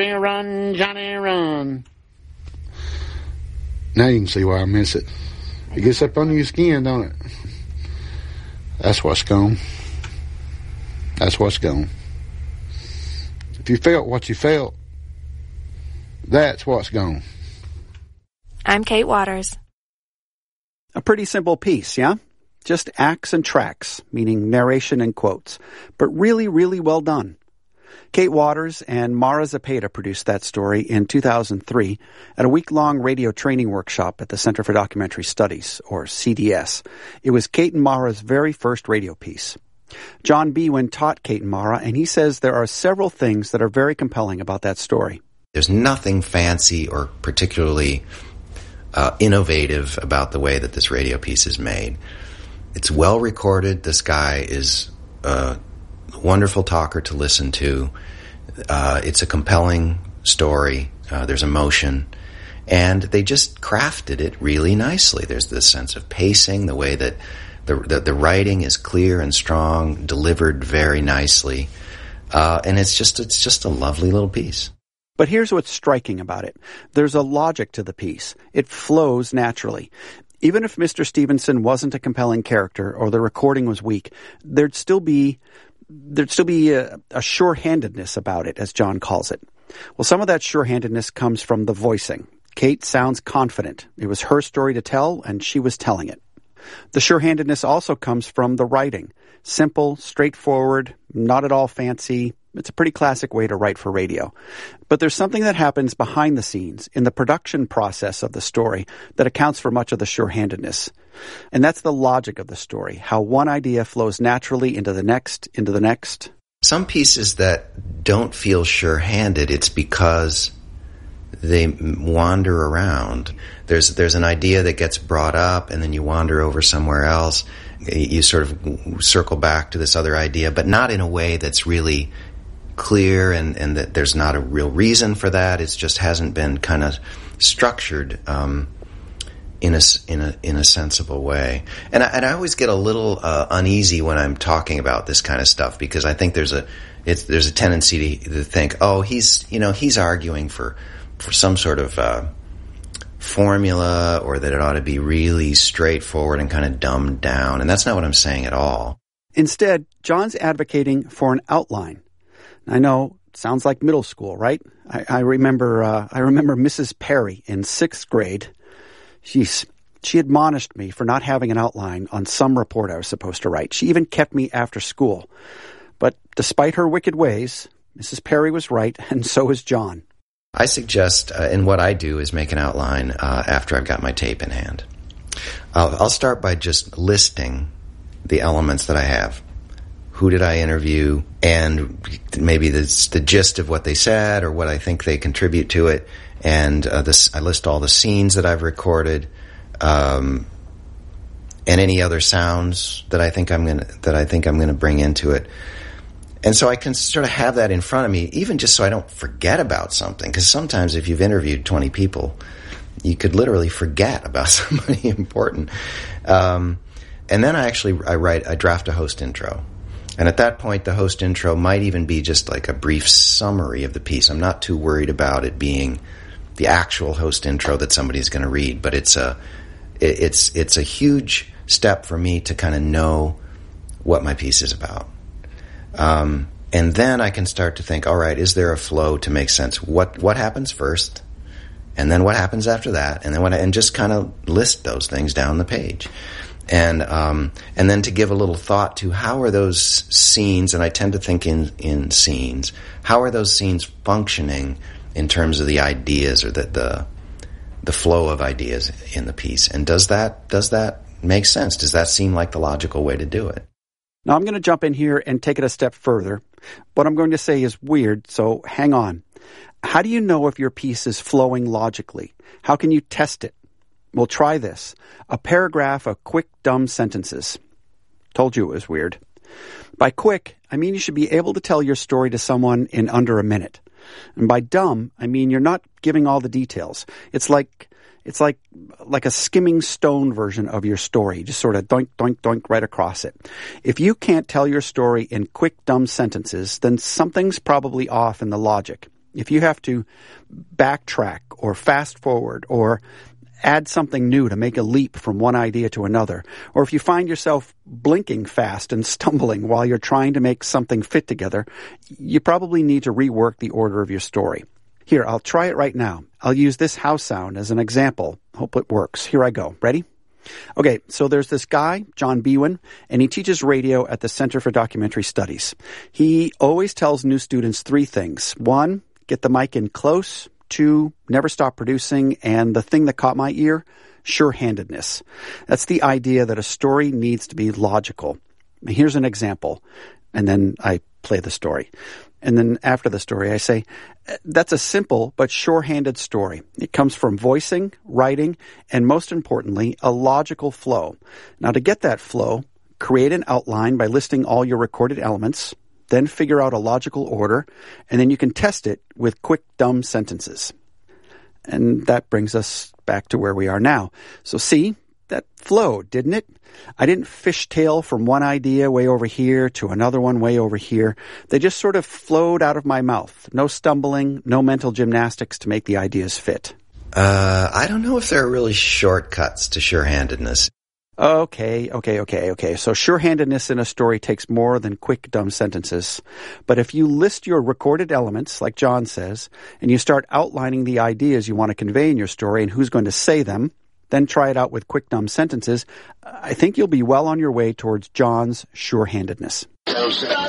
Run, Johnny, run. Now you can see why I miss it. It gets up under your skin, don't it? That's what's gone. That's what's gone. If you felt what you felt, that's what's gone. I'm Kate Waters. A pretty simple piece, yeah? Just acts and tracks, meaning narration and quotes. But really, really well done. Kate Waters and Mara Zepeda produced that story in 2003 at a week-long radio training workshop at the Center for Documentary Studies, or CDS. It was Kate and Mara's very first radio piece. John Biewen taught Kate and Mara, and he says there are several things that are very compelling about that story. There's nothing fancy or particularly innovative about the way that this radio piece is made. It's well recorded. This guy is a wonderful talker to listen to. It's a compelling story. There's emotion. And they just crafted it really nicely. There's this sense of pacing, the way that the writing is clear and strong, delivered very nicely. And it's just a lovely little piece. But here's what's striking about it. There's a logic to the piece. It flows naturally. Even if Mr. Stevenson wasn't a compelling character or the recording was weak, there'd still be a sure-handedness about it, as John calls it. Well, some of that sure-handedness comes from the voicing. Kate sounds confident. It was her story to tell, and she was telling it. The sure-handedness also comes from the writing. Simple, straightforward, not at all fancy. It's a pretty classic way to write for radio. But there's something that happens behind the scenes in the production process of the story that accounts for much of the sure-handedness. And that's the logic of the story, how one idea flows naturally into the next, into the next. Some pieces that don't feel sure-handed, it's because they wander around. There's an idea that gets brought up, and then you wander over somewhere else. You sort of circle back to this other idea, but not in a way that's really clear, and that there's not a real reason for that. It just hasn't been kind of structured in a sensible way. And I always get a little uneasy when I'm talking about this kind of stuff, because I think there's a tendency to think, oh, he's arguing for some sort of formula, or that it ought to be really straightforward and kind of dumbed down. And that's not what I'm saying at all. Instead, John's advocating for an outline. I know, it sounds like middle school, right? I remember Mrs. Perry in 6th grade. She admonished me for not having an outline on some report I was supposed to write. She even kept me after school. But despite her wicked ways, Mrs. Perry was right, and so was John. I suggest, and what I do is make an outline after I've got my tape in hand. I'll start by just listing the elements that I have. Who did I interview, and maybe the gist of what they said or what I think they contribute to it. And I list all the scenes that I've recorded, and any other sounds that I think I'm gonna bring into it. And so I can sort of have that in front of me, even just so I don't forget about something. Because sometimes if you've interviewed 20 people, you could literally forget about somebody important. And then I draft a host intro. And at that point, the host intro might even be just like a brief summary of the piece. I'm not too worried about it being the actual host intro that somebody's going to read, but it's a huge step for me to kind of know what my piece is about. And then I can start to think, all right, is there a flow to make sense? What happens first? And then what happens after that? And then and just kind of list those things down the page. And then to give a little thought to how are those scenes, and I tend to think in scenes, how are those scenes functioning in terms of the ideas or the flow of ideas in the piece? And does that make sense? Does that seem like the logical way to do it? Now, I'm going to jump in here and take it a step further. What I'm going to say is weird, so hang on. How do you know if your piece is flowing logically? How can you test it? Well, try this. A paragraph of quick, dumb sentences. Told you it was weird. By quick, I mean you should be able to tell your story to someone in under a minute. And by dumb, I mean you're not giving all the details. It's like a skimming stone version of your story, just sort of doink, doink, doink right across it. If you can't tell your story in quick, dumb sentences, then something's probably off in the logic. If you have to backtrack or fast forward or add something new to make a leap from one idea to another, or if you find yourself blinking fast and stumbling while you're trying to make something fit together, you probably need to rework the order of your story. Here, I'll try it right now. I'll use this house sound as an example. Hope it works. Here I go. Ready? Okay, so there's this guy, John Biewen, and he teaches radio at the Center for Documentary Studies. He always tells new students 3 things. 1, get the mic in close. 2, never stop producing. And the thing that caught my ear, sure-handedness. That's the idea that a story needs to be logical. Here's an example. And then I play the story. And then after the story, I say, that's a simple but sure-handed story. It comes from voicing, writing, and most importantly, a logical flow. Now, to get that flow, create an outline by listing all your recorded elements, then figure out a logical order, and then you can test it with quick, dumb sentences. And that brings us back to where we are now. So see, that flowed, didn't it? I didn't fishtail from one idea way over here to another one way over here. They just sort of flowed out of my mouth. No stumbling, no mental gymnastics to make the ideas fit. I don't know if there are really shortcuts to sure-handedness. Okay. So sure-handedness in a story takes more than quick, dumb sentences. But if you list your recorded elements, like John says, and you start outlining the ideas you want to convey in your story and who's going to say them, then try it out with quick, dumb sentences, I think you'll be well on your way towards John's sure-handedness.